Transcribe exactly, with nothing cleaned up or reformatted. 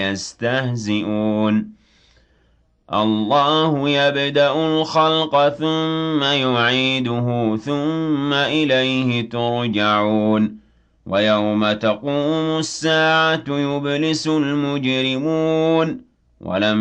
يستهزئون الله يبدأ الخلق ثم يعيده ثم إليه ترجعون ويوم تقوم الساعة يبلس المجرمون ولم